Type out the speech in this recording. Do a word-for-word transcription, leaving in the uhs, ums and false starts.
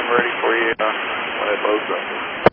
ready for you uh, when it loads up.